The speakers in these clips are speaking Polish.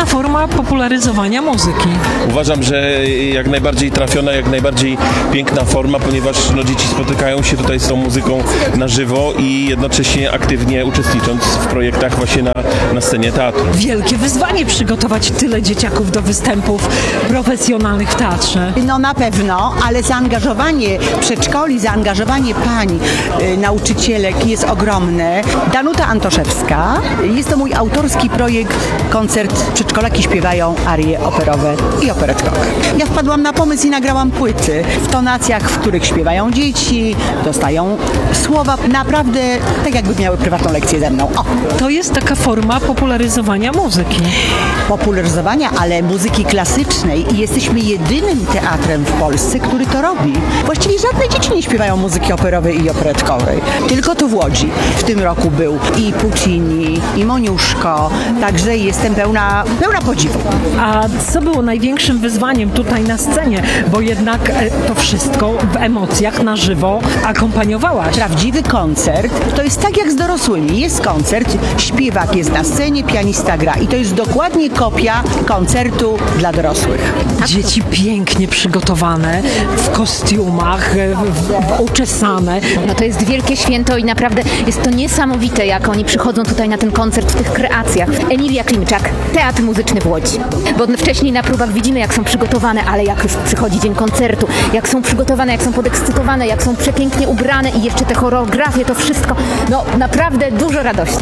piękna forma popularyzowania muzyki. Uważam, że jak najbardziej trafiona, jak najbardziej piękna forma, ponieważ dzieci spotykają się tutaj z tą muzyką na żywo i jednocześnie aktywnie uczestnicząc w projektach właśnie na scenie teatru. Wielkie wyzwanie przygotować tyle dzieciaków do występów profesjonalnych w teatrze. No na pewno, ale zaangażowanie przedszkoli, zaangażowanie pań, nauczycielek jest ogromne. Danuta Antoszewska, jest to mój autorski projekt, koncert Przedszkolaki śpiewają arie operowe i operetkowe. Ja wpadłam na pomysł i nagrałam płyty w tonacjach, w których śpiewają dzieci, dostają słowa, naprawdę tak jakby miały prywatną lekcję ze mną. O. To jest taka forma popularyzowania muzyki. Popularyzowania, ale muzyki klasycznej i jesteśmy jedynym teatrem w Polsce, który to robi. Właściwie żadne dzieci nie śpiewają muzyki operowej i operetkowej, tylko tu w Łodzi. W tym roku był i Puccini, i Moniuszko, także jestem pełna podziwu. A co było największym wyzwaniem tutaj na scenie? Bo jednak to wszystko w emocjach na żywo akompaniowałaś. Prawdziwy koncert to jest tak jak z dorosłymi. Jest koncert, śpiewak jest na scenie, pianista gra i to jest dokładnie kopia koncertu dla dorosłych. Dzieci pięknie przygotowane, w kostiumach, uczesane. No to jest wielkie święto i naprawdę jest to niesamowite, jak oni przychodzą tutaj na ten koncert w tych kreacjach. Emilia Klimczak, Teatr Muzyczny w Łodzi. Bo wcześniej na próbach widzimy, jak są przygotowane, ale jak już przychodzi dzień koncertu, jak są przygotowane, jak są podekscytowane, jak są przepięknie ubrane i jeszcze te choreografie, to wszystko, no naprawdę dużo radości.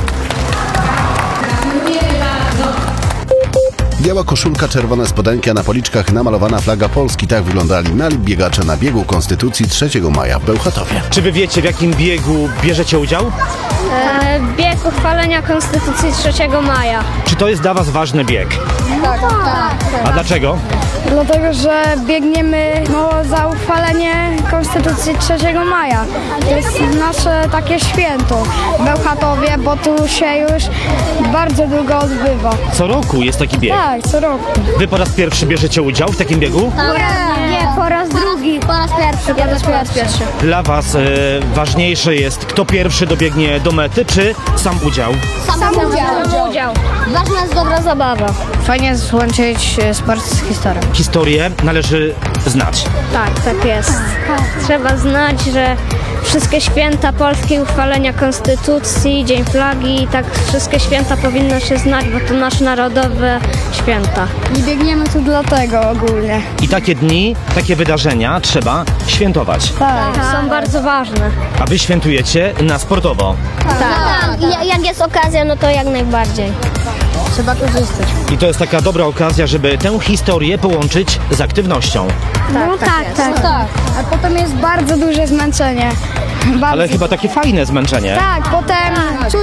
Biała koszulka, czerwone spodenki, a na policzkach namalowana flaga Polski. Tak wyglądali mali biegacze na biegu Konstytucji 3 maja w Bełchatowie. Czy wy wiecie, w jakim biegu bierzecie udział? Bieg uchwalenia Konstytucji 3 maja. Czy to jest dla was ważny bieg? Tak. A dlaczego? Dlatego, że biegniemy za uchwalenie Konstytucji 3 maja. To jest nasze takie święto w Bełchatowie, bo tu się już bardzo długo odbywa. Co roku jest taki bieg. Tak, co roku. Wy po raz pierwszy bierzecie udział w takim biegu? Nie, po raz drugi. Po raz pierwszy. Ja też po raz pierwszy. Dla was ważniejsze jest, kto pierwszy dobiegnie do mety, czy sam udział? Sam udział. Ważna jest dobra zabawa. Fajnie złączyć sport z historią. Historię należy znać. Tak jest. Trzeba znać, że wszystkie święta polskie, uchwalenia Konstytucji, Dzień Flagi, tak wszystkie święta powinno się znać, bo to nasze narodowe święta. I biegniemy tu dlatego ogólnie. I takie dni, takie wydarzenia trzeba świętować. Tak. Są bardzo ważne. A wy świętujecie na sportowo. Tak. Jak jest okazja, no to jak najbardziej. Trzeba korzystać. I to jest taka dobra okazja, żeby tę historię połączyć z aktywnością. Tak. A potem jest bardzo duże zmęczenie. Ale chyba takie fajne zmęczenie. Tak, potem czuć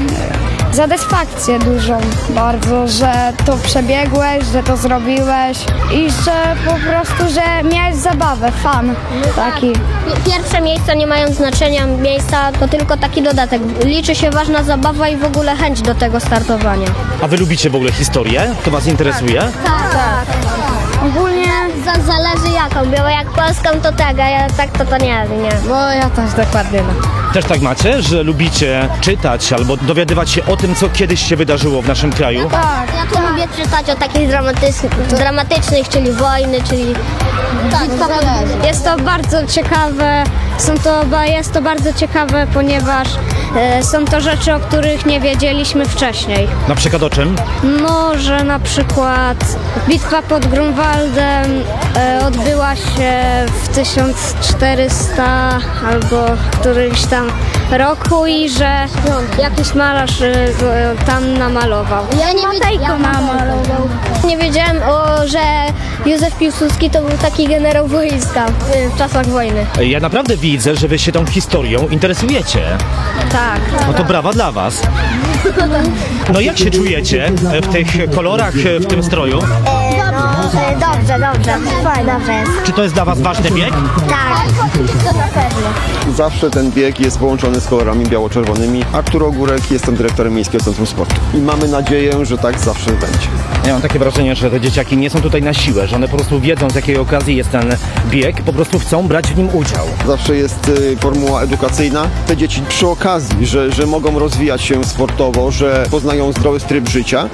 satysfakcję dużą bardzo, że to przebiegłeś, że to zrobiłeś i że po prostu, że miałeś zabawę, fan taki. Pierwsze miejsca nie mają znaczenia, miejsca to tylko taki dodatek. Liczy się ważna zabawa i w ogóle chęć do tego startowania. A wy lubicie w ogóle historię? To was interesuje? Tak. Ogólnie zależy jaką, bo jak polską to tak, a ja tak to nie. Bo ja też dokładnie Też tak macie, że lubicie czytać albo dowiadywać się o tym, co kiedyś się wydarzyło w naszym kraju? Tak, ja tu lubię czytać o takich dramatycznych, czyli wojny, czyli... Jest to bardzo ciekawe, jest to bardzo ciekawe, ponieważ są to rzeczy, o których nie wiedzieliśmy wcześniej. Na przykład o czym? Może na przykład bitwa pod Grunwaldem odbyła się w 1400 albo którymś tam roku i że jakiś malarz tam namalował. Ja nie wiedziałem, namalował. Nie wiedziałem, że Józef Piłsudski to był taki generał wojska w czasach wojny. Ja naprawdę widzę, że wy się tą historią interesujecie. Tak. No to brawa dla was. No jak się czujecie w tych kolorach, w tym stroju? Dobrze. Fajnie, dobrze jest. Czy to jest dla was ważny bieg? Tak. To na pewno. Zawsze ten bieg jest połączony z kolorami biało-czerwonymi. Artur Ogórek, jestem dyrektorem Miejskiego Centrum Sportu. I mamy nadzieję, że tak zawsze będzie. Ja mam takie wrażenie, że te dzieciaki nie są tutaj na siłę, że one po prostu wiedzą, z jakiej okazji jest ten bieg, po prostu chcą brać w nim udział. Zawsze jest formuła edukacyjna. Te dzieci przy okazji, że mogą rozwijać się sportowo, że poznają zdrowy tryb życia,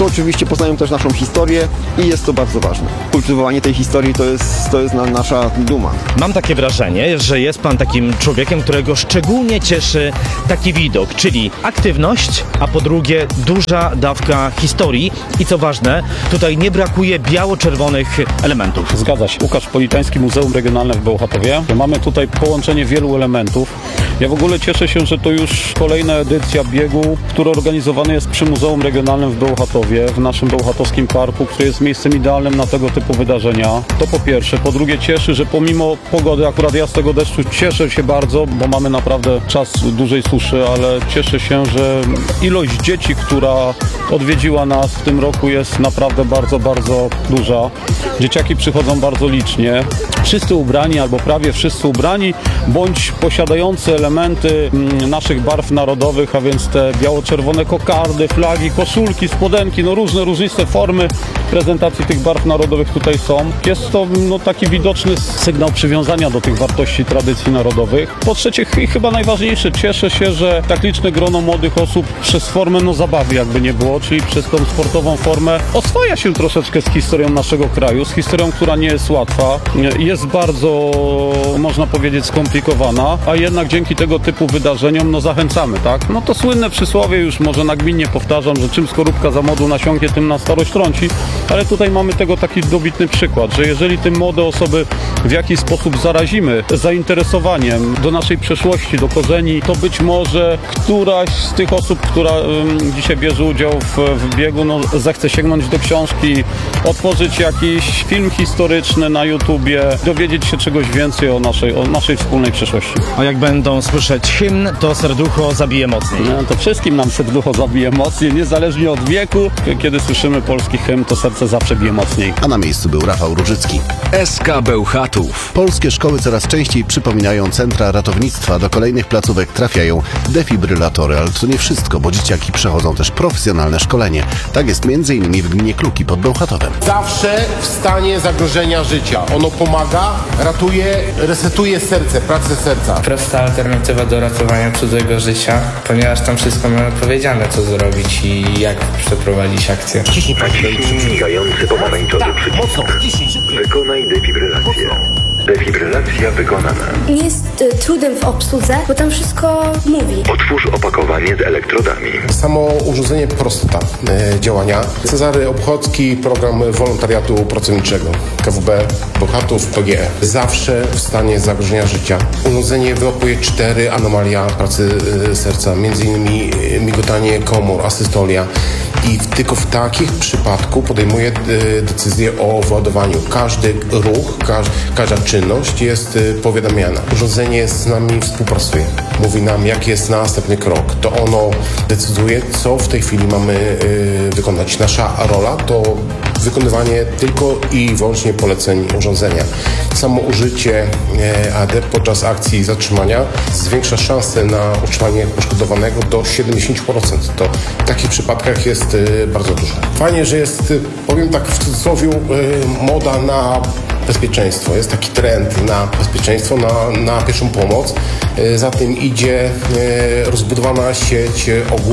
to oczywiście poznają też naszą historię i jest to bardzo ważne. Kultywowanie tej historii to jest nasza duma. Mam takie wrażenie, że jest pan takim człowiekiem, którego szczególnie cieszy taki widok, czyli aktywność, a po drugie duża dawka historii i co ważne, tutaj nie brakuje biało-czerwonych elementów. Zgadza się. Łukasz Politański, Muzeum Regionalne w Bełchatowie. Mamy tutaj połączenie wielu elementów. Ja w ogóle cieszę się, że to już kolejna edycja biegu, który organizowany jest przy Muzeum Regionalnym w Bełchatowie, w naszym bełchatowskim parku, który jest miejscem idealnym na tego typu wydarzenia. To po pierwsze. Po drugie cieszy, że pomimo pogody, akurat ja z tego deszczu cieszę się bardzo, bo mamy naprawdę czas dużej suszy, ale cieszę się, że ilość dzieci, która odwiedziła nas w tym roku jest naprawdę bardzo, bardzo duża. Dzieciaki przychodzą bardzo licznie. Wszyscy ubrani, albo prawie wszyscy ubrani, bądź posiadający elementy naszych barw narodowych, a więc te biało-czerwone kokardy, flagi, koszulki, spodenki, różniste formy prezentacji tych barw narodowych tutaj są. Jest to taki widoczny sygnał przywiązania do tych wartości, tradycji narodowych. Po trzecie, i chyba najważniejsze, cieszę się, że tak liczne grono młodych osób przez formę zabawy jakby nie było, czyli przez tą sportową formę oswaja się troszeczkę z historią naszego kraju, z historią, która nie jest łatwa, jest bardzo, można powiedzieć, skomplikowana, a jednak dzięki tego typu wydarzeniom zachęcamy, tak? To słynne przysłowie, już może nagminnie powtarzam, że czym skorupka za młodu nasiąknie, tym na starość trąci, ale tutaj mamy tego taki dobitny przykład, że jeżeli tym młode osoby w jakiś sposób zarazimy zainteresowaniem do naszej przeszłości, do korzeni, to być może któraś z tych osób, która dzisiaj bierze udział w biegu, zechce sięgnąć do książki, otworzyć jakiś film historyczny na YouTubie, dowiedzieć się czegoś więcej o naszej wspólnej przeszłości. A jak będą słyszeć hymn, to serducho zabije mocniej. To wszystkim nam serducho zabije mocniej, niezależnie od wieku. Kiedy słyszymy polski hymn, to serce zawsze bije mocniej. A na miejscu był Rafał Różycki. SK Bełchatów. Polskie szkoły coraz częściej przypominają centra ratownictwa. Do kolejnych placówek trafiają defibrylatory, ale to nie wszystko, bo dzieciaki przechodzą też profesjonalne szkolenie. Tak jest m.in. w gminie Kluki pod Bełchatowem. Zawsze w stanie zagrożenia życia. Ono pomaga, ratuje, resetuje serce, pracę serca. Prosta alternatywa do ratowania cudzego życia, ponieważ tam wszystko mamy powiedziane, co zrobić i jak przeprowadzić akcję. Naciśnij migający pomarańczowy przycisk. Wykonaj defibrylację. Defibrylacja wykonana. Nie jest trudem w obsłudze, bo tam wszystko mówi. Otwórz opakowanie z elektrodami. Samo urządzenie prostota działania. Cezary Obchodzki, program wolontariatu pracowniczego. KWB Bełchatów PGE. Zawsze w stanie zagrożenia życia. Urządzenie wyłapuje 4 anomalia pracy serca, m.in. migotanie komór, asystolia. I tylko w takich przypadku podejmuje decyzję o wyładowaniu. Każdy ruch, każda czynność jest powiadamiana. Urządzenie z nami współpracuje. Mówi nam, jaki jest następny krok. To ono decyduje, co w tej chwili mamy wykonać. Nasza rola to wykonywanie tylko i wyłącznie poleceń urządzenia. Samo użycie AD podczas akcji zatrzymania zwiększa szanse na utrzymanie poszkodowanego do 70%. To w takich przypadkach jest bardzo dużo. Fajnie, że jest, powiem tak w cudzysłowie, moda na bezpieczeństwo. Jest taki trend na bezpieczeństwo, na pierwszą pomoc. Za tym idzie rozbudowana sieć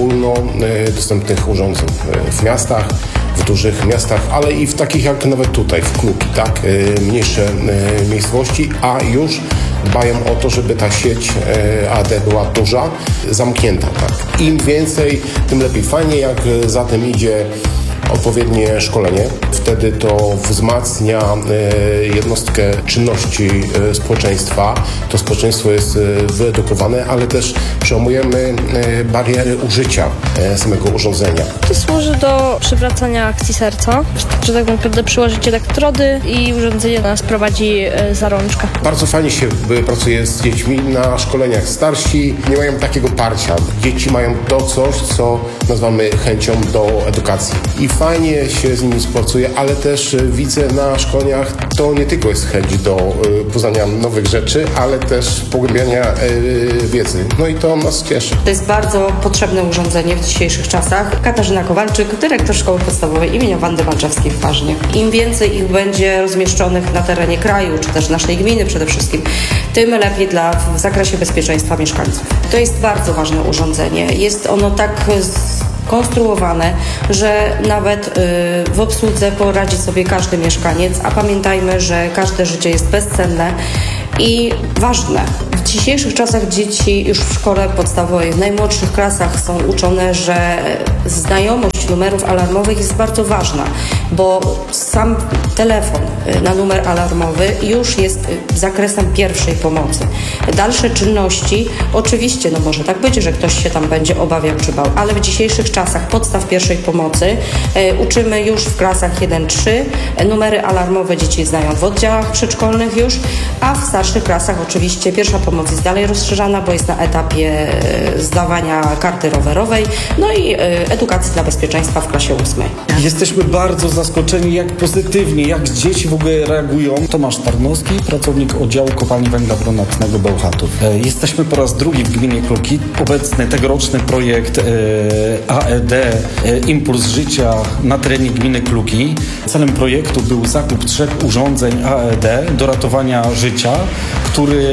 ogólnodostępnych urządzeń w miastach, w dużych miastach, ale i w takich jak nawet tutaj, w Kluki, tak? Mniejsze miejscowości, a już dbają o to, żeby ta sieć AD była duża, zamknięta. Tak? Im więcej, tym lepiej. Fajnie, jak za tym idzie odpowiednie szkolenie. Wtedy to wzmacnia jednostkę czynności społeczeństwa. To społeczeństwo jest wyedukowane, ale też przełamujemy bariery użycia samego urządzenia. To służy do przywracania akcji serca, że tak naprawdę przyłożyć elektrody i urządzenie nas prowadzi za rączkę. Bardzo fajnie się pracuje z dziećmi na szkoleniach. Starsi nie mają takiego parcia. Dzieci mają to coś, co nazywamy chęcią do edukacji. I fajnie się z nimi współpracuje, ale też widzę na szkoleniach, to nie tylko jest chęć do poznania nowych rzeczy, ale też pogłębiania wiedzy. No i to nas cieszy. To jest bardzo potrzebne urządzenie w dzisiejszych czasach. Katarzyna Kowalczyk, dyrektor Szkoły Podstawowej imienia Wandy Malczewskiej w Paźnie. Im więcej ich będzie rozmieszczonych na terenie kraju, czy też naszej gminy przede wszystkim, tym lepiej w zakresie bezpieczeństwa mieszkańców. To jest bardzo ważne urządzenie. Jest ono tak konstruowane, że nawet w obsłudze poradzi sobie każdy mieszkaniec, a pamiętajmy, że każde życie jest bezcenne i ważne. W dzisiejszych czasach dzieci już w szkole podstawowej, w najmłodszych klasach są uczone, że znajomość numerów alarmowych jest bardzo ważna, bo sam telefon na numer alarmowy już jest zakresem pierwszej pomocy. Dalsze czynności, oczywiście, może tak być, że ktoś się tam będzie obawiał czy bał, ale w dzisiejszych czasach podstaw pierwszej pomocy uczymy już w klasach 1-3. Numery alarmowe dzieci znają w oddziałach przedszkolnych już, a w starszych klasach oczywiście pierwsza pomoc jest dalej rozszerzana, bo jest na etapie zdawania karty rowerowej, no i edukacji dla bezpieczeństwa w klasie 8. Jesteśmy bardzo zaskoczeni, jak pozytywnie, jak dzieci w ogóle reagują. Tomasz Tarnowski, pracownik oddziału kopalni węgla brunatnego Bełchatów. Jesteśmy po raz drugi w gminie Kluki. Obecny tegoroczny projekt AED Impuls Życia na terenie gminy Kluki. Celem projektu był zakup 3 urządzeń AED do ratowania życia, który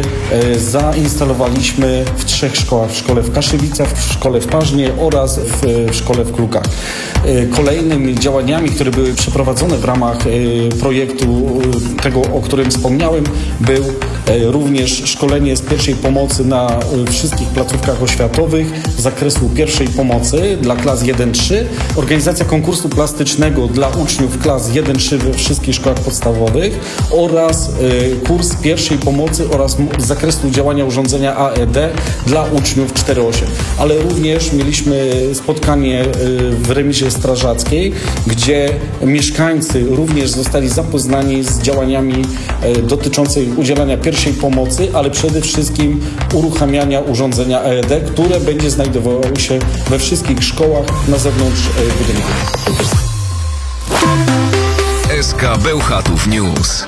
zainstalowaliśmy w 3 szkołach. W szkole w Kaszywicach, w szkole w Parznie oraz w szkole w Klukach. Kolejnymi działaniami, które były przeprowadzone w ramach projektu tego, o którym wspomniałem, był również szkolenie z pierwszej pomocy na wszystkich placówkach oświatowych z zakresu pierwszej pomocy dla klas 1-3, organizacja konkursu plastycznego dla uczniów klas 1-3 we wszystkich szkołach podstawowych oraz kurs pierwszej pomocy oraz z zakresu działania urządzenia AED dla uczniów 4-8. Ale również mieliśmy spotkanie w remizie strażackiej, gdzie mieszkańcy również zostali zapoznani z działaniami dotyczącymi udzielania pierwszej pomocy, ale przede wszystkim uruchamiania urządzenia AED, które będzie znajdowało się we wszystkich szkołach na zewnątrz budynku. SK Bełchatów News.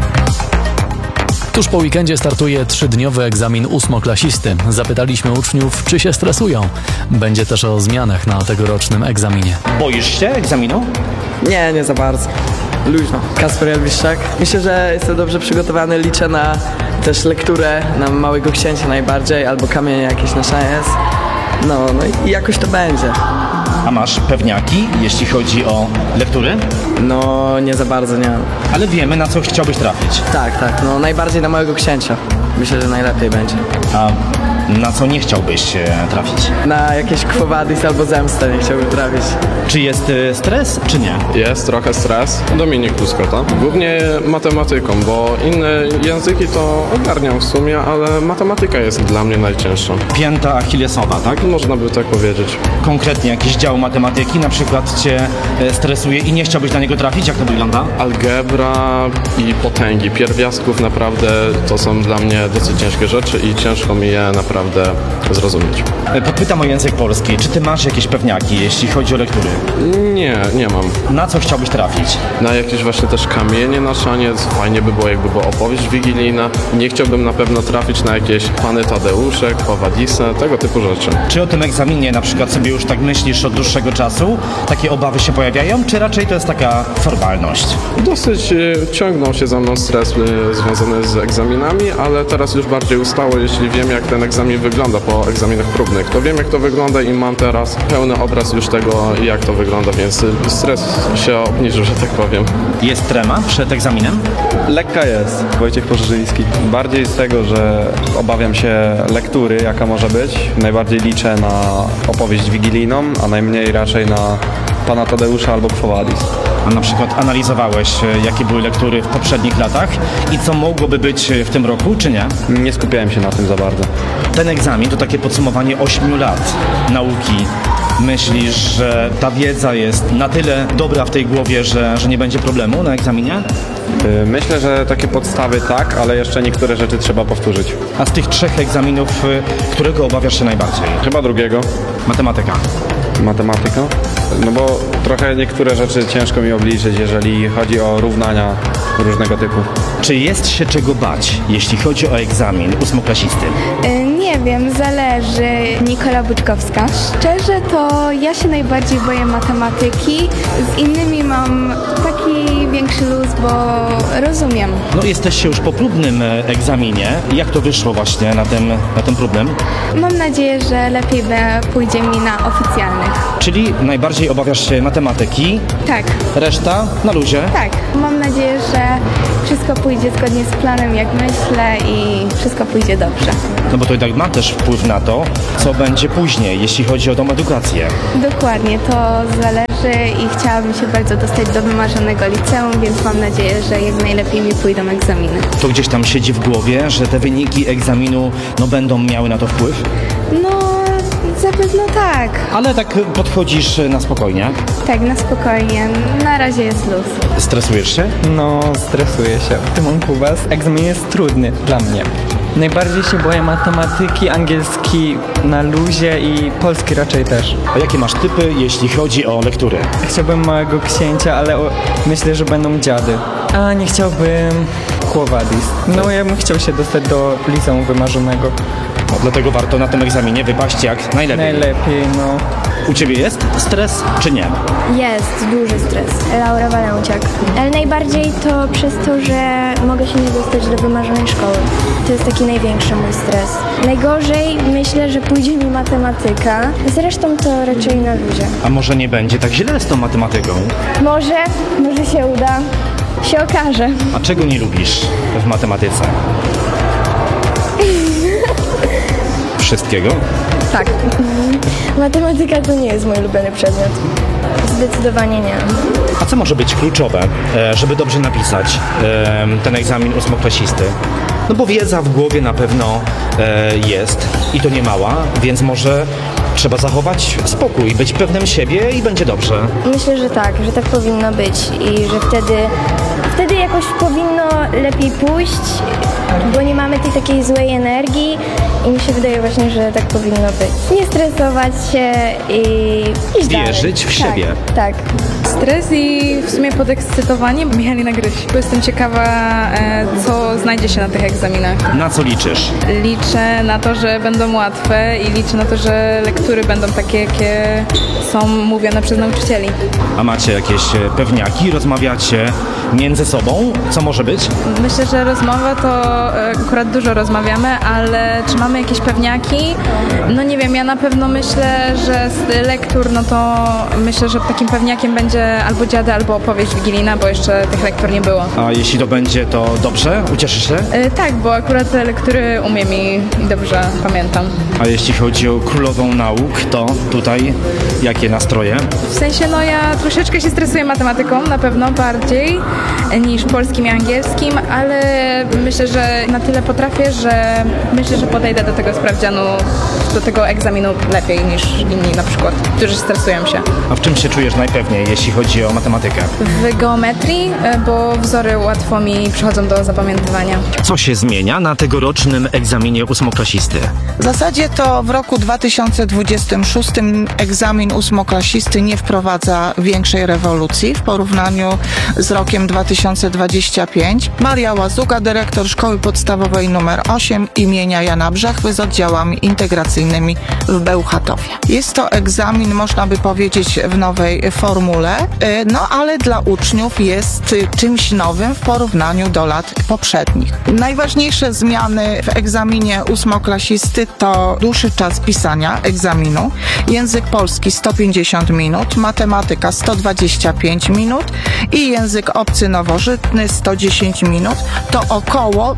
Tuż po weekendzie startuje 3-dniowy egzamin 8-klasisty. Zapytaliśmy uczniów, czy się stresują. Będzie też o zmianach na tegorocznym egzaminie. Boisz się egzaminu? Nie za bardzo. Luźno. Kasper Elwiszczak. Myślę, że jestem dobrze przygotowany. Liczę na też lekturę, na Małego Księcia najbardziej, albo Kamienie jakieś na szans. No i jakoś to będzie. A masz pewniaki, jeśli chodzi o lektury? No, nie za bardzo, nie. Ale wiemy, na co chciałbyś trafić. Tak, najbardziej na Małego Księcia. Myślę, że najlepiej będzie. A na co nie chciałbyś trafić? Na jakieś Quo Vadis albo Zemstę nie chciałbym trafić. Czy jest stres, czy nie? Jest trochę stres. Dominik Tuskota. Głównie matematyką, bo inne języki to ogarniam w sumie, ale matematyka jest dla mnie najcięższa. Pięta achillesowa, tak? Można by tak powiedzieć. Konkretnie jakiś dział matematyki na przykład cię stresuje i nie chciałbyś na niego trafić? Jak to wygląda? Algebra i potęgi pierwiastków naprawdę to są dla mnie dosyć ciężkie rzeczy i ciężko mi je naprawdę zrozumieć. Podpytam o język polski. Czy ty masz jakieś pewniaki, jeśli chodzi o lektury? Nie mam. Na co chciałbyś trafić? Na jakieś właśnie też Kamienie na szaniec. Fajnie by było, jakby była opowieść wigilijna. Nie chciałbym na pewno trafić na jakieś Pany Tadeusze, Quo Vadisy, tego typu rzeczy. Czy o tym egzaminie na przykład sobie już tak myślisz od dłuższego czasu? Takie obawy się pojawiają, czy raczej to jest taka formalność? Dosyć ciągnął się za mną stres związany z egzaminami, ale teraz już bardziej ustało, jeśli wiem, jak ten egzamin wygląda po egzaminach próbnych. To wiem, jak to wygląda i mam teraz pełny obraz już tego, jak to wygląda, więc stres się obniżył, że tak powiem. Jest trema przed egzaminem? Lekka jest. Wojciech Pożyżyński. Bardziej z tego, że obawiam się lektury, jaka może być. Najbardziej liczę na opowieść wigilijną, a najmniej raczej na Pana Tadeusza albo Quo Vadis. A na przykład analizowałeś, jakie były lektury w poprzednich latach i co mogłoby być w tym roku, czy nie? Nie skupiałem się na tym za bardzo. Ten egzamin to takie podsumowanie 8 lat nauki. Myślisz, że ta wiedza jest na tyle dobra w tej głowie, że nie będzie problemu na egzaminie? Myślę, że takie podstawy tak, ale jeszcze niektóre rzeczy trzeba powtórzyć. A z tych 3 egzaminów, którego obawiasz się najbardziej? Chyba drugiego. Matematyka. Matematyka? No bo trochę niektóre rzeczy ciężko mi obliczyć, jeżeli chodzi o równania różnego typu. Czy jest się czego bać, jeśli chodzi o egzamin 8-klasisty? Nie wiem, zależy. Nikola Buczkowska. Szczerze to ja się najbardziej boję matematyki. Z innymi mam taki większy luz, bo rozumiem. No jesteście już po próbnym egzaminie. Jak to wyszło właśnie na ten próbnym? Mam nadzieję, że lepiej pójdzie mi na oficjalnych. Czyli najbardziej obawiasz się matematyki, Tak, reszta na luzie? tak. Mam nadzieję, że wszystko pójdzie zgodnie z planem, jak myślę i wszystko pójdzie dobrze. No bo to jednak ma też wpływ na to, co będzie później, jeśli chodzi o tą edukację. Dokładnie, to zależy i chciałabym się bardzo dostać do wymarzonego liceum, więc mam nadzieję, że jak najlepiej mi pójdą egzaminy. To gdzieś tam siedzi w głowie, że te wyniki egzaminu będą miały na to wpływ? No, zapewne tak. Ale tak podchodzisz na spokojnie? Tak, na spokojnie. Na razie jest luz. Stresujesz się? No, stresuję się. Tymonku, was egzamin jest trudny dla mnie. Najbardziej się boję matematyki, angielski na luzie i polski raczej też. A jakie masz typy, jeśli chodzi o lektury? Chciałbym Małego Księcia, ale myślę, że będą dziady. A nie chciałbym Quo Vadis. No ja bym chciał się dostać do liceum wymarzonego. No, dlatego warto na tym egzaminie wypaść jak najlepiej. Najlepiej, no. U Ciebie jest stres, czy nie? Jest duży stres. Laura Walęciak. Ale najbardziej to przez to, że mogę się nie dostać do wymarzonej szkoły. To jest taki największy mój stres. Najgorzej myślę, że pójdzie mi matematyka. Zresztą to raczej na luzie. A może nie będzie tak źle z tą matematyką? Może się uda. Się okaże. A czego nie lubisz w matematyce? Wszystkiego? Tak. Matematyka to nie jest mój ulubiony przedmiot. Zdecydowanie nie. A co może być kluczowe, żeby dobrze napisać ten egzamin ósmoklasisty? No bo wiedza w głowie na pewno jest i to nie mała, więc może trzeba zachować spokój, być pewnym siebie i będzie dobrze. Myślę, że tak powinno być i że wtedy jakoś powinno lepiej pójść, bo nie mamy tej takiej złej energii i mi się wydaje właśnie, że tak powinno być. Nie stresować się i wierzyć w siebie. Tak. Stres i w sumie podekscytowanie. Michalina Gryś, bo jestem ciekawa, co znajdzie się na tych egzaminach. Na co liczysz? Liczę na to, że będą łatwe i liczę na to, że lektury będą takie, jakie są mówione przez nauczycieli. A macie jakieś pewniaki? Rozmawiacie między sobą? Co może być? Myślę, że rozmowa to akurat dużo rozmawiamy, ale czy mamy jakieś pewniaki? No nie wiem, ja na pewno myślę, że z lektur, no to myślę, że takim pewniakiem będzie albo dziady, albo opowieść wigilijna, bo jeszcze tych lektur nie było. A jeśli to będzie, to dobrze? Ucieszysz się? Tak, bo akurat te lektury umiem i dobrze pamiętam. A jeśli chodzi o królową nauk, to tutaj jakie nastroje? W sensie, no ja troszeczkę się stresuję matematyką, na pewno bardziej niż polskim i angielskim, ale myślę, że na tyle potrafię, że myślę, że podejdę do tego sprawdzianu, do tego egzaminu lepiej niż inni na przykład, którzy stresują się. A w czym się czujesz najpewniej, jeśli chodzi o matematykę? W geometrii, bo wzory łatwo mi przychodzą do zapamiętywania. Co się zmienia na tegorocznym egzaminie ósmoklasisty? W zasadzie to w roku 2026 egzamin ósmoklasisty nie wprowadza większej rewolucji w porównaniu z rokiem 2025. Maria Łazuga, dyrektor Szkoły Podstawowej nr 8 imienia Jana Brzechwy z oddziałami integracyjnymi w Bełchatowie. Jest to egzamin, można by powiedzieć, w nowej formule, no ale dla uczniów jest czymś nowym w porównaniu do lat poprzednich. Najważniejsze zmiany w egzaminie ósmoklasisty to dłuższy czas pisania egzaminu, język polski 150 minut, matematyka 125 minut i język obcy nowożytny 110 minut. To około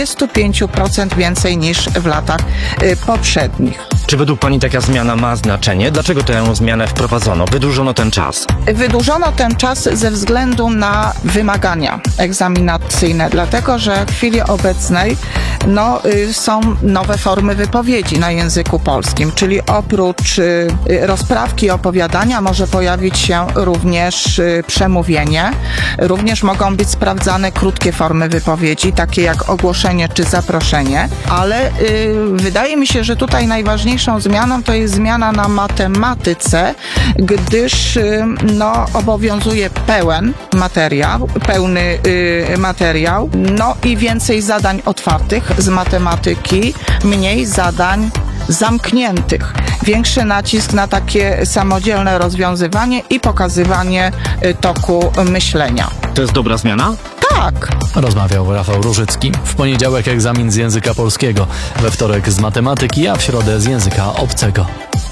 25% więcej niż w latach poprzednich. Czy według Pani taka zmiana ma znaczenie? Dlaczego tę zmianę wprowadzono? Wydłużono ten czas? Wydłużono ten czas ze względu na wymagania egzaminacyjne, dlatego że w chwili obecnej są nowe formy wypowiedzi na języku polskim, czyli oprócz rozprawki, opowiadania może pojawić się również przemówienie. Również mogą być sprawdzane krótkie formy wypowiedzi, takie jak ogłoszenie czy zaproszenie, ale wydaje mi się, że tutaj najważniejsze najważniejszą zmianą to jest zmiana na matematyce, gdyż obowiązuje pełny materiał, i więcej zadań otwartych z matematyki, mniej zadań zamkniętych. Większy nacisk na takie samodzielne rozwiązywanie i pokazywanie toku myślenia. To jest dobra zmiana? Tak. Rozmawiał Rafał Różycki. W poniedziałek egzamin z języka polskiego, we wtorek z matematyki, a w środę z języka obcego.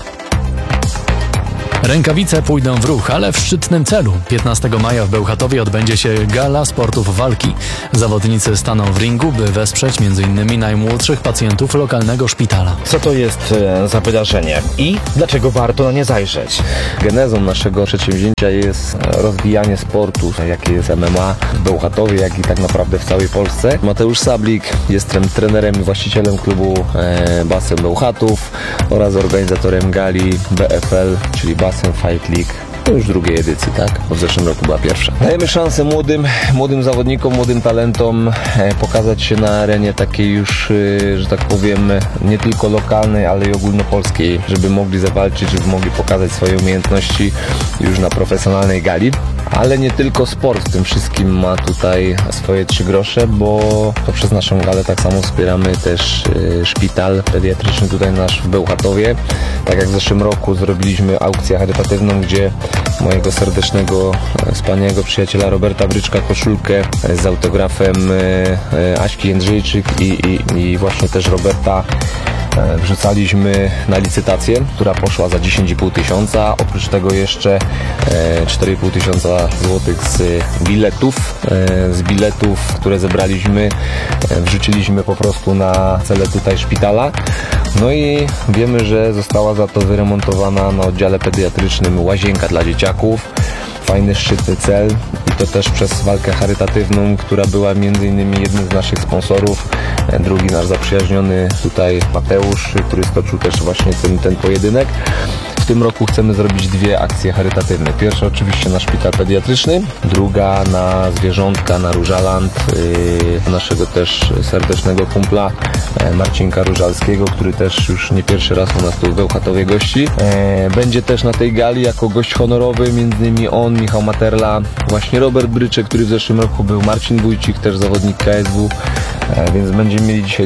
Rękawice pójdą w ruch, ale w szczytnym celu. 15 maja w Bełchatowie odbędzie się gala sportów walki. Zawodnicy staną w ringu, by wesprzeć m.in. najmłodszych pacjentów lokalnego szpitala. Co to jest za wydarzenie i dlaczego warto na nie zajrzeć? Genezą naszego przedsięwzięcia jest rozwijanie sportu, jakie jest MMA w Bełchatowie, jak i tak naprawdę w całej Polsce. Mateusz Sablik jest trenerem i właścicielem klubu Basen Bełchatów oraz organizatorem gali BFL, czyli Basen Fight League. To już drugiej edycji, tak? Bo w zeszłym roku była pierwsza. Dajemy szansę młodym zawodnikom, młodym talentom pokazać się na arenie takiej już, że tak powiem, nie tylko lokalnej, ale i ogólnopolskiej, żeby mogli zawalczyć, żeby mogli pokazać swoje umiejętności już na profesjonalnej gali. Ale nie tylko sport w tym wszystkim ma tutaj swoje 3 grosze, bo poprzez naszą galę tak samo wspieramy też szpital pediatryczny tutaj nasz w Bełchatowie. Tak jak w zeszłym roku zrobiliśmy aukcję charytatywną, gdzie mojego serdecznego, wspaniałego przyjaciela Roberta Bryczka koszulkę z autografem Aśki Jędrzejczyk i właśnie też Roberta wrzucaliśmy na licytację, która poszła za 10,5 tysiąca. Oprócz tego jeszcze 4,5 tysiąca złotych z biletów, które zebraliśmy, wrzuciliśmy po prostu na cele tutaj szpitala. No i wiemy, że została za to wyremontowana na oddziale pediatrycznym łazienka dla dzieciaków. Fajny, szczytny cel i to też przez walkę charytatywną, która była m.in. jednym z naszych sponsorów. Drugi nasz zaprzyjaźniony tutaj Mateusz, który stoczył też właśnie ten pojedynek. W tym roku chcemy zrobić 2 akcje charytatywne. Pierwsza oczywiście na szpital pediatryczny, druga na zwierzątka, na Różaland, naszego też serdecznego kumpla Marcinka Różalskiego, który też już nie pierwszy raz u nas tu w Bełchatowie gości. Będzie też na tej gali jako gość honorowy, m.in. on, Michał Materla, właśnie Robert Bryczek, który w zeszłym roku był, Marcin Wójcik, też zawodnik KSW, więc będziemy mieli dzisiaj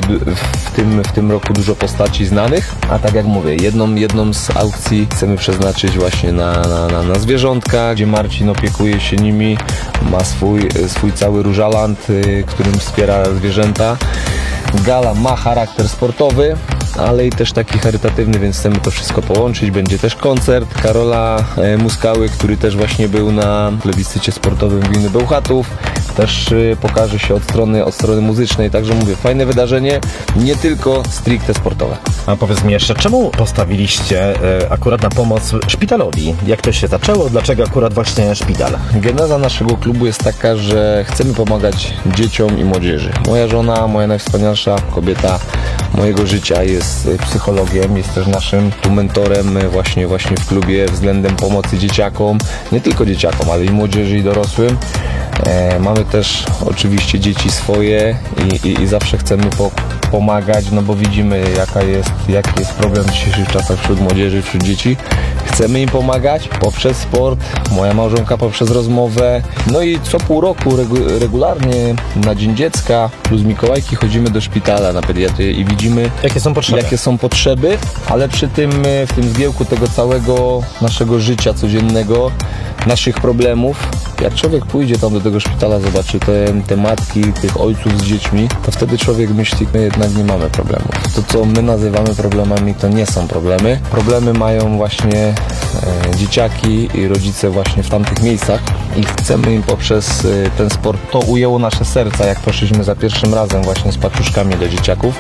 w tym roku dużo postaci znanych, a tak jak mówię, jedną z aukcji chcemy przeznaczyć właśnie na zwierzątka, gdzie Marcin opiekuje się nimi, ma swój cały Różaland, którym wspiera zwierzęta. Gala ma charakter sportowy, ale i też taki charytatywny, więc chcemy to wszystko połączyć. Będzie też koncert Karola Muskały, który też właśnie był na plebiscycie sportowym gminy Bełchatów. Też pokaże się od strony muzycznej, także mówię, fajne wydarzenie, nie tylko stricte sportowe. A powiedz mi jeszcze, czemu postawiliście akurat na pomoc szpitalowi? Jak to się zaczęło? Dlaczego akurat właśnie szpital? Geneza naszego klubu jest taka, że chcemy pomagać dzieciom i młodzieży. Moja żona, moja najwspanialsza kobieta mojego życia jest psychologiem, jest też naszym tu mentorem właśnie w klubie względem pomocy dzieciakom, nie tylko dzieciakom, ale i młodzieży i dorosłym. Mamy też oczywiście dzieci swoje i zawsze chcemy pomagać, no bo widzimy jaki jest problem w dzisiejszych czasach wśród młodzieży, wśród dzieci. Chcemy im pomagać poprzez sport, moja małżonka poprzez rozmowę, no i co pół roku regularnie na Dzień Dziecka plus Mikołajki chodzimy do szpitala na pediatrię i widzimy jakie są potrzeby, ale w tym zgiełku tego całego naszego życia codziennego, naszych problemów, jak człowiek pójdzie tam do tego szpitala, zobaczy te matki, tych ojców z dziećmi, to wtedy człowiek myśli, my jednak nie mamy problemów. To, co my nazywamy problemami, to nie są problemy. Problemy mają właśnie dzieciaki i rodzice właśnie w tamtych miejscach i chcemy im poprzez ten sport, to ujęło nasze serca, jak poszliśmy za pierwszym razem właśnie z paczuszkami do dzieciaków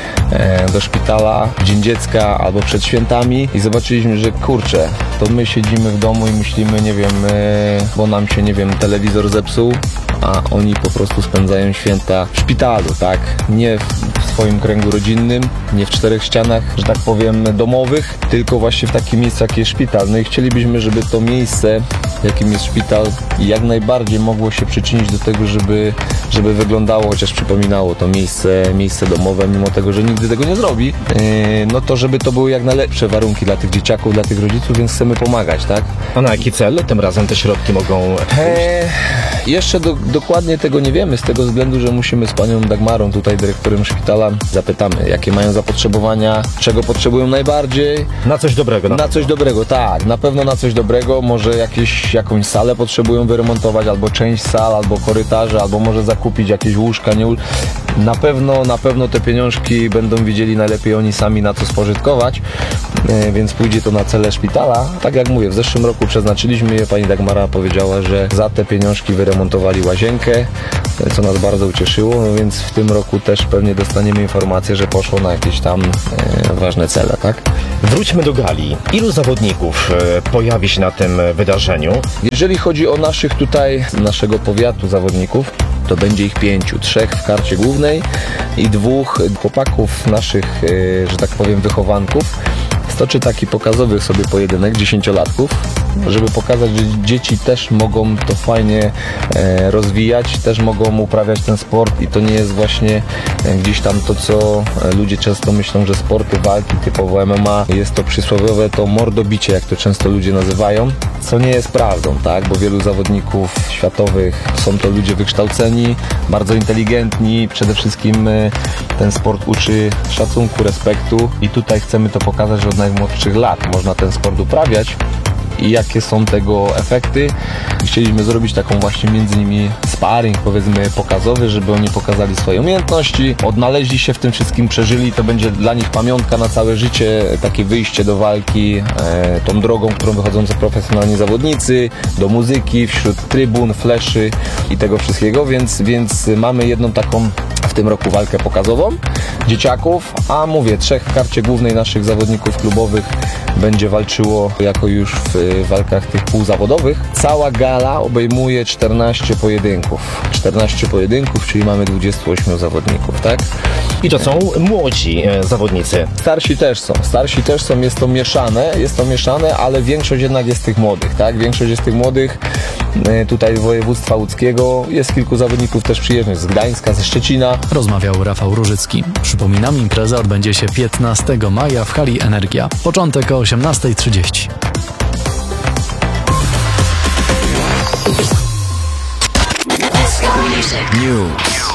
do szpitala w Dzień Dziecka albo przed świętami i zobaczyliśmy, że kurczę, to my siedzimy w domu i myślimy, nie wiem, bo nam się, nie wiem, telewizor zepsuł, a oni po prostu spędzają święta w szpitalu, tak? Nie w swoim kręgu rodzinnym, nie w 4 ścianach, że tak powiem, domowych, tylko właśnie w takim miejscu, jak jest szpital. No i chcielibyśmy, żeby to miejsce jakim jest szpital i jak najbardziej mogło się przyczynić do tego, żeby wyglądało, chociaż przypominało to miejsce domowe, mimo tego, że nigdy tego nie zrobi, no to żeby to były jak najlepsze warunki dla tych dzieciaków, dla tych rodziców, więc chcemy pomagać, tak? A na jaki cel tym razem te środki mogą Jeszcze dokładnie tego nie wiemy, z tego względu, że musimy z panią Dagmarą, tutaj dyrektorem szpitala, zapytamy, jakie mają zapotrzebowania, czego potrzebują najbardziej. Na coś dobrego. Na coś dobrego, tak. Na pewno na coś dobrego. Może jakąś salę potrzebują wyremontować, albo część sal, albo korytarze, albo może zakupić jakieś łóżka. Na pewno te pieniążki będą widzieli najlepiej oni sami, na co spożytkować, więc pójdzie to na cele szpitala. Tak jak mówię, w zeszłym roku przeznaczyliśmy je, pani Dagmara powiedziała, że za te pieniążki wyremontowali łazienkę, co nas bardzo ucieszyło, no więc w tym roku też pewnie dostaniemy informację, że poszło na jakieś tam ważne cele, tak? Wróćmy do gali. Ilu zawodników pojawi się na tym wydarzeniu? Jeżeli chodzi o naszego powiatu zawodników, to będzie ich 5, 3 w karcie głównej i 2 chłopaków naszych, że tak powiem, wychowanków. Stoczy taki pokazowy sobie pojedynek 10-latków, żeby pokazać, że dzieci też mogą to fajnie rozwijać, też mogą uprawiać ten sport i to nie jest właśnie gdzieś tam to, co ludzie często myślą, że sporty walki typowo MMA jest to przysłowiowe to mordobicie, jak to często ludzie nazywają, co nie jest prawdą, tak? Bo wielu zawodników światowych są to ludzie wykształceni, bardzo inteligentni, przede wszystkim ten sport uczy szacunku, respektu i tutaj chcemy to pokazać, że od najmłodszych lat można ten sport uprawiać i jakie są tego efekty. Chcieliśmy zrobić taką właśnie między nimi sparring, powiedzmy pokazowy, żeby oni pokazali swoje umiejętności, odnaleźli się w tym wszystkim, przeżyli, to będzie dla nich pamiątka na całe życie, takie wyjście do walki, tą drogą, którą wychodzą profesjonalni zawodnicy, do muzyki, wśród trybun, fleszy i tego wszystkiego, więc mamy jedną taką w tym roku walkę pokazową dzieciaków, a mówię, 3 w karcie głównej naszych zawodników klubowych będzie walczyło jako już w walkach tych półzawodowych. Cała gala obejmuje 14 pojedynków. 14 pojedynków, czyli mamy 28 zawodników, tak? I to są młodzi zawodnicy. Starsi też są, jest to mieszane, ale większość jednak jest tych młodych, tak? Większość jest tych młodych, tutaj z województwa łódzkiego, jest kilku zawodników też przyjeżdżanych z Gdańska, ze Szczecina. Rozmawiał Rafał Różycki. Przypominam, impreza odbędzie się 15 maja w hali Energia. Początek o 18:30. News.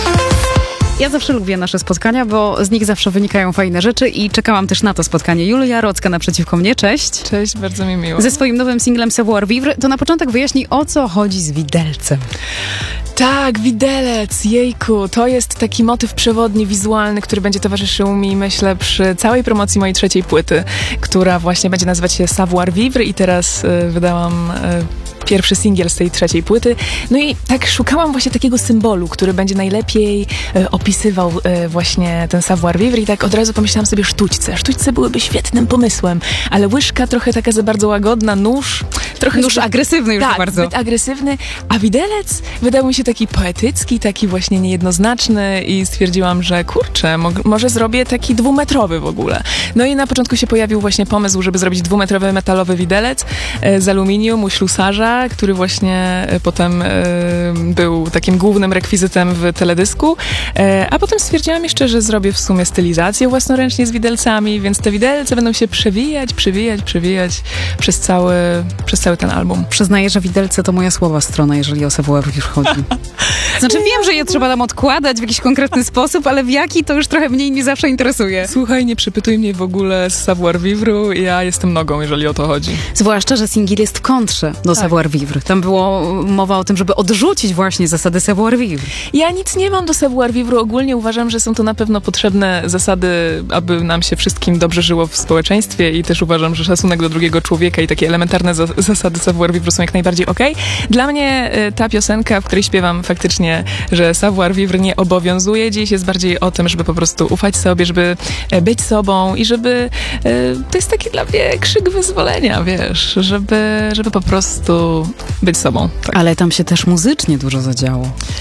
Ja zawsze lubię nasze spotkania, bo z nich zawsze wynikają fajne rzeczy i czekałam też na to spotkanie. Julia Rocka naprzeciwko mnie, cześć. Cześć, bardzo mi miło. Ze swoim nowym singlem Savoir Vivre, to na początek wyjaśnij, o co chodzi z widelcem. Tak, widelec, jejku, to jest taki motyw przewodni, wizualny, który będzie towarzyszył mi, myślę, przy całej promocji mojej 3. płyty, która właśnie będzie nazywać się Savoir Vivre i teraz wydałam pierwszy singiel z tej 3. płyty. No i tak szukałam właśnie takiego symbolu, który będzie najlepiej opisywał właśnie ten savoir vivre i tak od razu pomyślałam sobie sztućce. Sztućce byłyby świetnym pomysłem, ale łyżka trochę taka za bardzo łagodna, nóż trochę... Nóż agresywny już tak, bardzo. Zbyt agresywny, a widelec wydał mi się taki poetycki, taki właśnie niejednoznaczny i stwierdziłam, że kurczę, może zrobię taki 2-metrowy w ogóle. No i na początku się pojawił właśnie pomysł, żeby zrobić 2-metrowy metalowy widelec z aluminium u ślusarza, który właśnie potem był takim głównym rekwizytem w teledysku, a potem stwierdziłam jeszcze, że zrobię w sumie stylizację własnoręcznie z widelcami, więc te widelce będą się przewijać przez cały ten album. Przyznaję, że widelce to moja słaba strona, jeżeli o savoir vivre chodzi. Znaczy wiem, że je trzeba tam odkładać w jakiś konkretny sposób, ale w jaki to już trochę mniej mnie zawsze interesuje. Słuchaj, nie przypytuj mnie w ogóle z savoir vivre, ja jestem nogą, jeżeli o to chodzi. Zwłaszcza, że singiel jest w kontrze do savoir vivre. Tam było mowa o tym, żeby odrzucić właśnie zasady savoir vivre. Ja nic nie mam do savoir vivre. Ogólnie uważam, że są to na pewno potrzebne zasady, aby nam się wszystkim dobrze żyło w społeczeństwie i też uważam, że szacunek do drugiego człowieka i takie elementarne zasady savoir vivre są jak najbardziej okej. Dla mnie ta piosenka, w której śpiewam faktycznie, że savoir vivre nie obowiązuje. Dziś jest bardziej o tym, żeby po prostu ufać sobie, żeby być sobą i żeby... To jest taki dla mnie krzyk wyzwolenia, wiesz, żeby po prostu być sobą. Tak. Ale tam się też muzycznie dużo zadziało.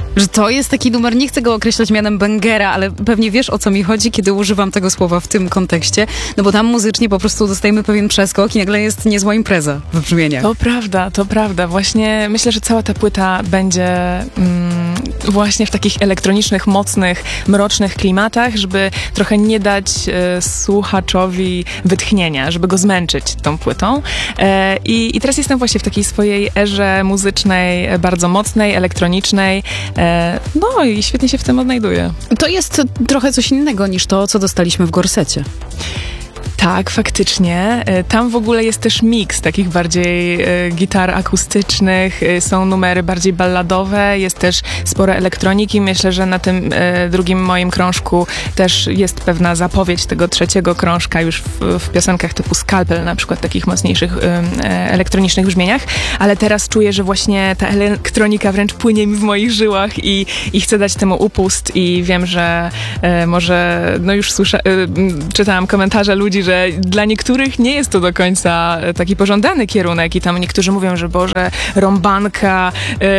Że to jest taki numer, nie chcę go określać mianem bangera, ale pewnie wiesz, o co mi chodzi, kiedy używam tego słowa w tym kontekście, no bo tam muzycznie po prostu dostajemy pewien przeskok i nagle jest niezła impreza w brzmieniach. To prawda. Właśnie myślę, że cała ta płyta będzie właśnie w takich elektronicznych, mocnych, mrocznych klimatach, żeby trochę nie dać słuchaczowi wytchnienia, żeby go zmęczyć tą płytą. I teraz jestem właśnie w takiej swojej erze muzycznej, bardzo mocnej, elektronicznej. No i świetnie się w tym odnajduję. To jest trochę coś innego niż to, co dostaliśmy w Gorsecie. Tak, faktycznie. Tam w ogóle jest też miks takich bardziej gitar akustycznych, są numery bardziej balladowe, jest też sporo elektroniki. Myślę, że na tym drugim moim krążku też jest pewna zapowiedź tego trzeciego krążka już w piosenkach typu Scalpel, na przykład takich mocniejszych elektronicznych brzmieniach, ale teraz czuję, że właśnie ta elektronika wręcz płynie mi w moich żyłach i chcę dać temu upust i wiem, że może, no już czytałam komentarze ludzi, że dla niektórych nie jest to do końca taki pożądany kierunek i tam niektórzy mówią, że Boże, rąbanka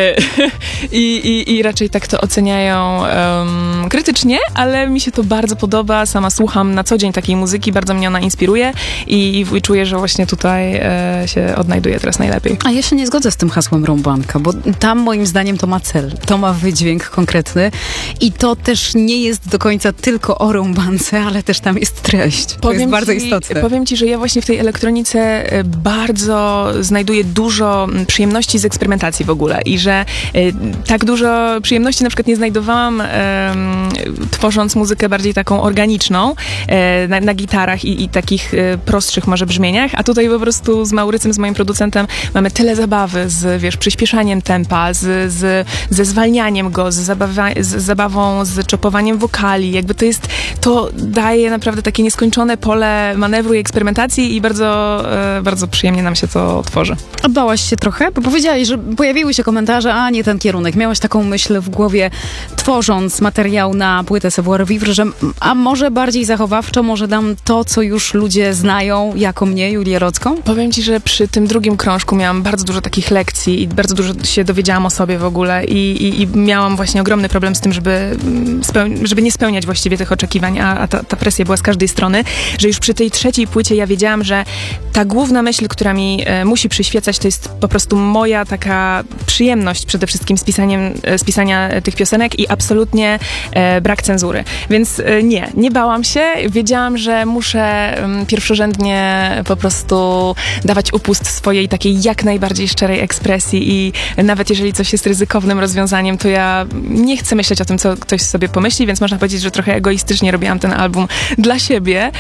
i raczej tak to oceniają krytycznie, ale mi się to bardzo podoba, sama słucham na co dzień takiej muzyki, bardzo mnie ona inspiruje i czuję, że właśnie tutaj się odnajduję teraz najlepiej. A ja się nie zgodzę z tym hasłem rąbanka, bo tam moim zdaniem to ma cel, to ma wydźwięk konkretny i to też nie jest do końca tylko o rąbance, ale też tam jest treść. To jest bardzo istotne. Powiem ci, że ja właśnie w tej elektronice bardzo znajduję dużo przyjemności z eksperymentacji w ogóle i że tak dużo przyjemności na przykład nie znajdowałam tworząc muzykę bardziej taką organiczną na gitarach i takich prostszych może brzmieniach, a tutaj po prostu z Maurycem, z moim producentem mamy tyle zabawy z przyspieszaniem tempa, ze zwalnianiem go, z zabawą, z czopowaniem wokali, jakby to daje naprawdę takie nieskończone pole manewru i eksperymentacji i bardzo, bardzo przyjemnie nam się to tworzy. A bałaś się trochę? Bo powiedziałeś, że pojawiły się komentarze, a nie ten kierunek. Miałaś taką myśl w głowie, tworząc materiał na płytę Savoir Vivre, że a może bardziej zachowawczo, może dam to, co już ludzie znają, jako mnie, Julię Rocką? Powiem ci, że przy tym drugim krążku miałam bardzo dużo takich lekcji i bardzo dużo się dowiedziałam o sobie w ogóle i miałam właśnie ogromny problem z tym, żeby nie spełniać właściwie tych oczekiwań, a ta presja była z każdej strony, że już przy tej trzeciej płycie ja wiedziałam, że ta główna myśl, która mi musi przyświecać, to jest po prostu moja taka przyjemność przede wszystkim z pisania tych piosenek i absolutnie brak cenzury. Więc nie bałam się. Wiedziałam, że muszę pierwszorzędnie po prostu dawać upust swojej takiej jak najbardziej szczerej ekspresji i nawet jeżeli coś jest ryzykownym rozwiązaniem, to ja nie chcę myśleć o tym, co ktoś sobie pomyśli, więc można powiedzieć, że trochę egoistycznie robiłam ten album dla siebie.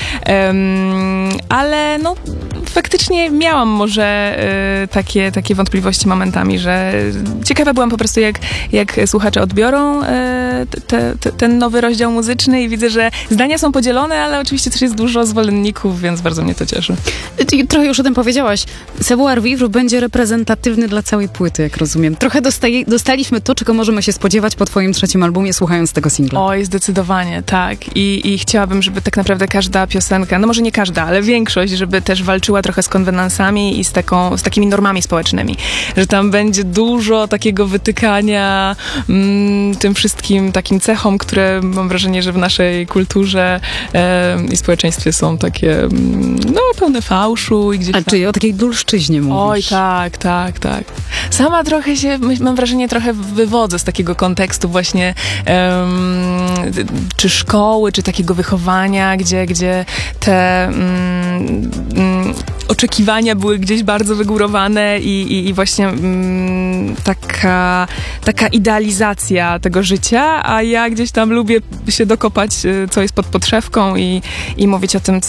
Ale no faktycznie miałam może takie wątpliwości momentami, że ciekawa byłam po prostu jak słuchacze odbiorą ten nowy rozdział muzyczny i widzę, że zdania są podzielone, ale oczywiście też jest dużo zwolenników, więc bardzo mnie to cieszy. Ty trochę już o tym powiedziałaś. Savoir Vivre będzie reprezentatywny dla całej płyty, jak rozumiem. Trochę dostaliśmy to, czego możemy się spodziewać po twoim trzecim albumie, słuchając tego singla. Oj, zdecydowanie, tak. I chciałabym, żeby tak naprawdę każda piosenka, no może nie każda, ale większość, żeby też walczyła trochę z konwenansami i z takimi normami społecznymi. Że tam będzie dużo takiego wytykania tym wszystkim takim cechom, które mam wrażenie, że w naszej kulturze i społeczeństwie są takie pełne fałszu i gdzieś tam. Czyli o takiej dulszczyźnie mówisz. Oj, tak. Sama trochę mam wrażenie, trochę wywodzę z takiego kontekstu właśnie czy szkoły, czy takiego wychowania, gdzie te oczekiwania były gdzieś bardzo wygórowane i właśnie taka idealizacja tego życia, a ja gdzieś tam lubię się dokopać, co jest pod podszewką i mówić o tym,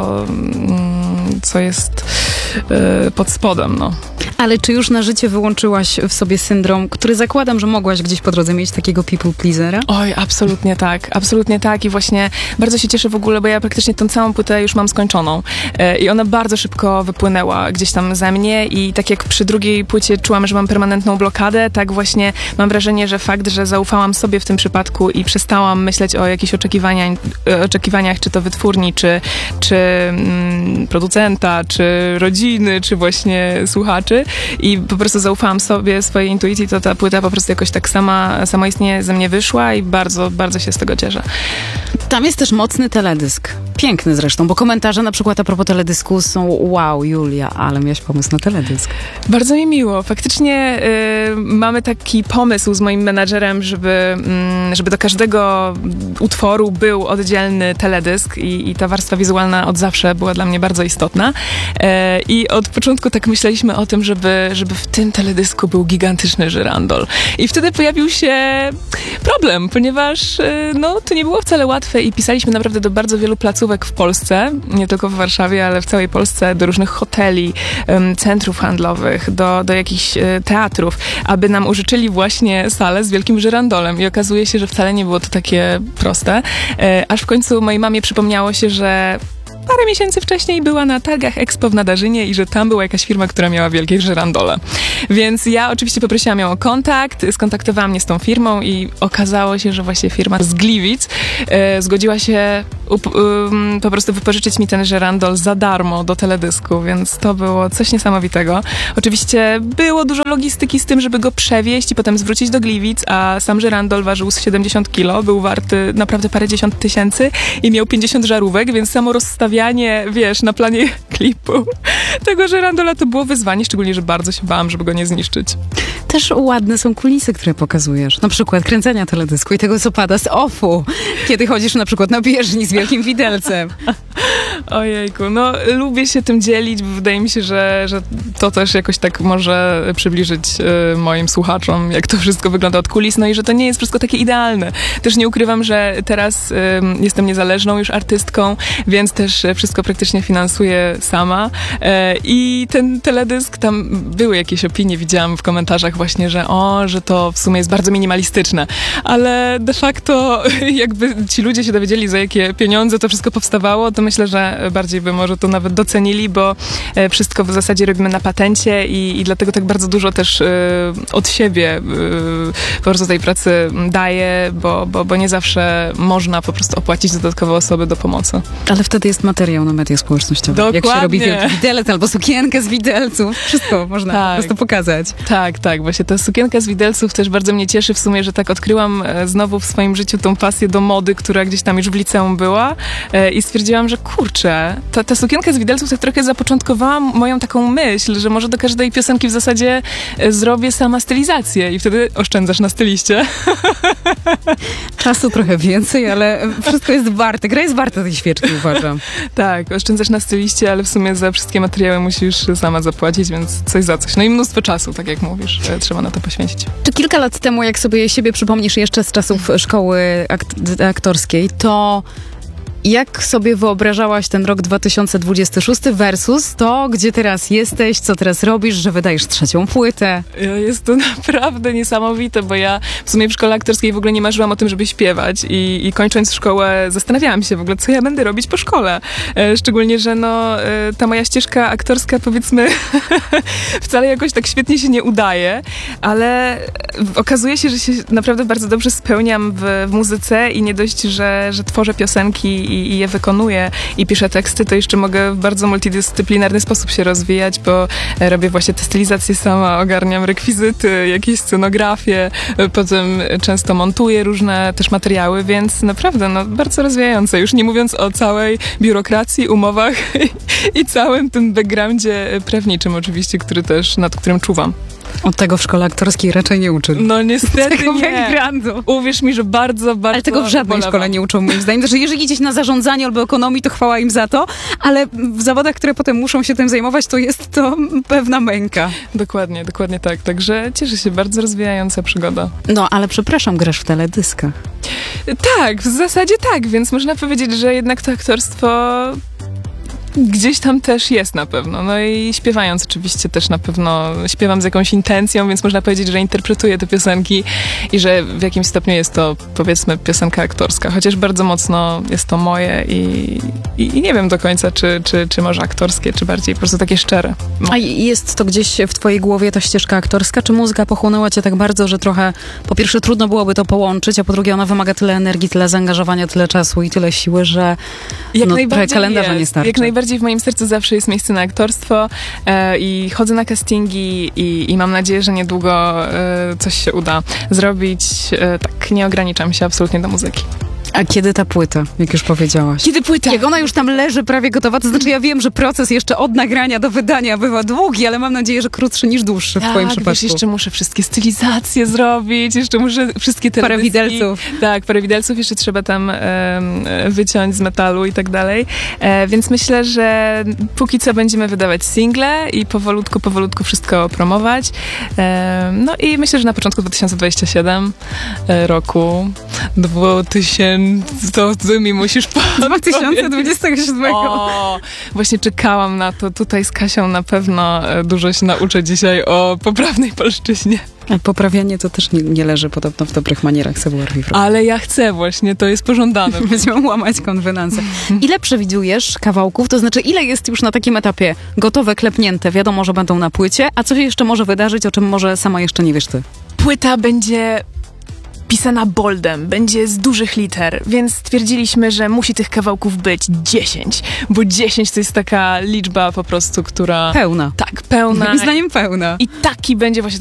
co jest pod spodem, no. Ale czy już na życie wyłączyłaś w sobie syndrom, który zakładam, że mogłaś gdzieś po drodze mieć takiego people pleasera? Oj, absolutnie tak i właśnie bardzo się cieszę w ogóle, bo ja praktycznie tę całą płytę już mam skończoną i ona bardzo szybko wypłynęła gdzieś tam ze mnie i tak jak przy drugiej płycie czułam, że mam permanentną blokadę, tak właśnie mam wrażenie, że fakt, że zaufałam sobie w tym przypadku i przestałam myśleć o jakichś oczekiwaniach, czy to wytwórni, czy producenta, czy rodziny, czy właśnie słuchaczy, i po prostu zaufałam sobie, swojej intuicji, to ta płyta po prostu jakoś tak samoistnie ze mnie wyszła i bardzo, bardzo się z tego cieszę. Tam jest też mocny teledysk. Piękny zresztą, bo komentarze na przykład a propos teledysku są wow, Julia, ale miałaś pomysł na teledysk. Bardzo mi miło. Faktycznie mamy taki pomysł z moim menadżerem, żeby do każdego utworu był oddzielny teledysk i ta warstwa wizualna od zawsze była dla mnie bardzo istotna. I od początku tak myśleliśmy o tym, żeby w tym teledysku był gigantyczny żyrandol. I wtedy pojawił się problem, ponieważ to nie było wcale łatwe i pisaliśmy naprawdę do bardzo wielu placówek w Polsce, nie tylko w Warszawie, ale w całej Polsce, do różnych hoteli, centrów handlowych, do jakichś teatrów, aby nam użyczyli właśnie salę z wielkim żyrandolem. I okazuje się, że wcale nie było to takie proste. Aż w końcu mojej mamie przypomniało się, że parę miesięcy wcześniej była na targach Expo w Nadarzynie i że tam była jakaś firma, która miała wielkie żyrandole. Więc ja oczywiście poprosiłam ją o kontakt, skontaktowała mnie z tą firmą i okazało się, że właśnie firma z Gliwic zgodziła się po prostu wypożyczyć mi ten żyrandol za darmo do teledysku, więc to było coś niesamowitego. Oczywiście było dużo logistyki z tym, żeby go przewieźć i potem zwrócić do Gliwic, a sam żyrandol ważył 70 kilo, był warty naprawdę parędziesiąt tysięcy i miał 50 żarówek, więc samo rozstawianie, na planie klipu tego żyrandola to było wyzwanie, szczególnie, że bardzo się bałam, żeby go nie zniszczyć. Też ładne są kulisy, które pokazujesz. Na przykład kręcenia teledysku i tego, co pada z offu, kiedy chodzisz na przykład na bieżni z wielkim widelcem. Ojejku, lubię się tym dzielić, bo wydaje mi się, że to też jakoś tak może przybliżyć moim słuchaczom, jak to wszystko wygląda od kulis, i że to nie jest wszystko takie idealne. Też nie ukrywam, że teraz jestem niezależną już artystką, więc też wszystko praktycznie finansuję sama i ten teledysk, tam były jakieś opinie, widziałam w komentarzach właśnie, że to w sumie jest bardzo minimalistyczne, ale de facto jakby ci ludzie się dowiedzieli, za jakie pieniądze to wszystko powstawało, to myślę, że bardziej by może to nawet docenili, bo wszystko w zasadzie robimy na patencie i dlatego tak bardzo dużo też od siebie po prostu tej pracy daję, bo nie zawsze można po prostu opłacić dodatkowe osoby do pomocy. Ale wtedy jest materiał na media społecznościowe. Dokładnie. Jak się robi wielki widelec albo sukienkę z widelców, wszystko można po prostu pokazać. Tak, właśnie ta sukienka z widelców też bardzo mnie cieszy w sumie, że tak odkryłam znowu w swoim życiu tą pasję do mody, która gdzieś tam już w liceum była i stwierdziłam, że kurczę, ta sukienka z widelców tak trochę zapoczątkowała moją taką myśl, że może do każdej piosenki w zasadzie zrobię sama stylizację i wtedy oszczędzasz na styliście. Czasu trochę więcej, ale wszystko jest warte. Gra jest warta tej świeczki, uważam. Tak, oszczędzasz na styliście, ale w sumie za wszystkie materiały musisz sama zapłacić, więc coś za coś. I mnóstwo czasu, tak jak mówisz, trzeba na to poświęcić. Czy kilka lat temu, jak sobie siebie przypomnisz jeszcze z czasów szkoły aktorskiej, to jak sobie wyobrażałaś ten rok 2026 versus to, gdzie teraz jesteś, co teraz robisz, że wydajesz 3. płytę? Jest to naprawdę niesamowite, bo ja w sumie w szkole aktorskiej w ogóle nie marzyłam o tym, żeby śpiewać i kończąc szkołę zastanawiałam się w ogóle, co ja będę robić po szkole. Szczególnie, że ta moja ścieżka aktorska, powiedzmy, wcale jakoś tak świetnie się nie udaje, ale okazuje się, że się naprawdę bardzo dobrze spełniam w muzyce i nie dość, że tworzę piosenki i je wykonuję i piszę teksty, to jeszcze mogę w bardzo multidyscyplinarny sposób się rozwijać, bo robię właśnie te stylizacje sama, ogarniam rekwizyty, jakieś scenografie, potem często montuję różne też materiały, więc naprawdę bardzo rozwijające. Już nie mówiąc o całej biurokracji, umowach i całym tym backgroundzie prawniczym oczywiście, nad którym czuwam. Od tego w szkole aktorskiej raczej nie uczy. No niestety tego nie. backgroundu. Uwierz mi, że bardzo Ale tego w żadnej szkole nie uczą, moim zdaniem. Znaczy, jeżeli idziesz na zarządzanie albo ekonomii, to chwała im za to, ale w zawodach, które potem muszą się tym zajmować, to jest to pewna męka. Dokładnie tak. Także cieszę się, bardzo rozwijająca przygoda. No, ale przepraszam, grasz w teledyskach. Tak, w zasadzie tak, więc można powiedzieć, że jednak to aktorstwo gdzieś tam też jest na pewno. No i śpiewając oczywiście też na pewno śpiewam z jakąś intencją, więc można powiedzieć, że interpretuję te piosenki i że w jakimś stopniu jest to, powiedzmy, piosenka aktorska. Chociaż bardzo mocno jest to moje i nie wiem do końca, czy może aktorskie, czy bardziej po prostu takie szczere. No. A jest to gdzieś w twojej głowie ta ścieżka aktorska? Czy muzyka pochłonęła cię tak bardzo, że trochę po pierwsze trudno byłoby to połączyć, a po drugie ona wymaga tyle energii, tyle zaangażowania, tyle czasu i tyle siły, że trochę kalendarza nie starczy? najbardziej w moim sercu zawsze jest miejsce na aktorstwo i chodzę na castingi i mam nadzieję, że niedługo coś się uda zrobić. Tak, nie ograniczam się absolutnie do muzyki. A kiedy ta płyta, jak już powiedziałaś? Kiedy płyta? Jak ona już tam leży prawie gotowa, to znaczy ja wiem, że proces jeszcze od nagrania do wydania bywa długi, ale mam nadzieję, że krótszy niż dłuższy w twoim przypadku. Wiesz, jeszcze muszę wszystkie stylizacje zrobić, jeszcze muszę wszystkie teledyski. Parę widelców. Tak, parę widelców jeszcze trzeba tam wyciąć z metalu i tak dalej. Więc myślę, że póki co będziemy wydawać single i powolutku wszystko promować. No i myślę, że na początku 2027 roku 2000 to ty mi musisz 2027. O, właśnie czekałam na to. Tutaj z Kasią na pewno dużo się nauczę dzisiaj o poprawnej polszczyźnie. Poprawianie to też nie leży podobno w dobrych manierach savoir vivre. Ale ja chcę właśnie, to jest pożądane. Będziemy łamać konwenanse. Ile przewidujesz kawałków? To znaczy, ile jest już na takim etapie gotowe, klepnięte? Wiadomo, że będą na płycie, a co się jeszcze może wydarzyć, o czym może sama jeszcze nie wiesz ty? Płyta będzie pisana boldem, będzie z dużych liter, więc stwierdziliśmy, że musi tych kawałków być 10, bo 10 to jest taka liczba po prostu, która... Pełna. Tak, pełna. Moim zdaniem pełna. I taki będzie właśnie